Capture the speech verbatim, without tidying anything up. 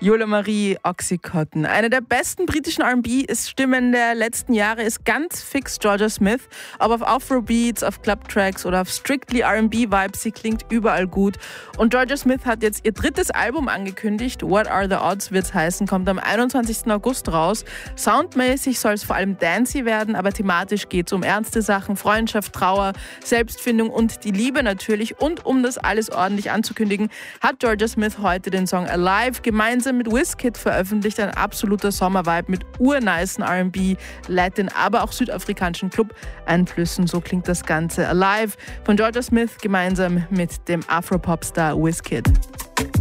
Yola Marie, Oxycontin. Eine der besten britischen R and B-Stimmen der letzten Jahre ist ganz fix Jorja Smith. Ob auf Afrobeats, auf Clubtracks oder auf Strictly R and B-Vibes, sie klingt überall gut. Und Jorja Smith hat jetzt ihr drittes Album angekündigt. What Are the Odds wird's heißen, kommt am einundzwanzigsten August raus. Soundmäßig soll es vor allem dancey werden, aber thematisch geht's um ernste Sachen, Freundschaft, Trauer, Selbstfindung und die Liebe natürlich. Und um das alles ordentlich anzukündigen, hat Jorja Smith heute den Song Alive gemeinsam mit Wizkid veröffentlicht. Ein absoluter Sommervibe mit urnicen R and B, Latin, aber auch südafrikanischen Club-Einflüssen. So klingt das Ganze. Alive von Jorja Smith gemeinsam mit dem Afro-Pop-Star Wizkid.